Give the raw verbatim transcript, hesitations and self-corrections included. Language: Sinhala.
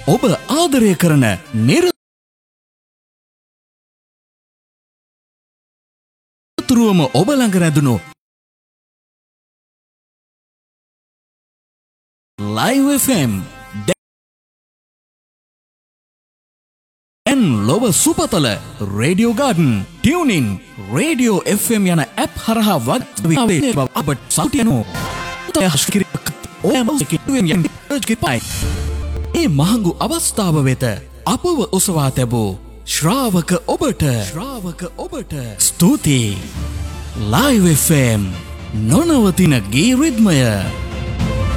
ඔබ ආදරය කරන නිරතුරුවම ඔබ ළඟ රැඳුණු Live F M දැන් ලොව සුපතල Radio Garden Tuning Radio F M යන ඇප් හරහා වත් අපට සෞතියනෝ ඒ මහඟු අවස්ථාව වෙත අපව ඔසවා තැබූ ශ්‍රාවක ඔබට ශ්‍රාවක ඔබට ස්තුතියි. Live F M නොනවතින ගී රිද්මය.